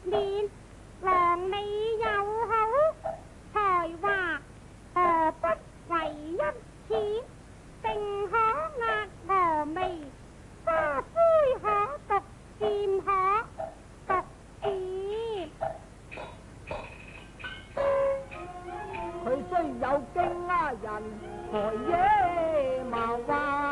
面，郎美又好，才華何不為一此？定可壓峨眉，花魁可讀漸可讀字。 佢雖有經啊人，何野貌話？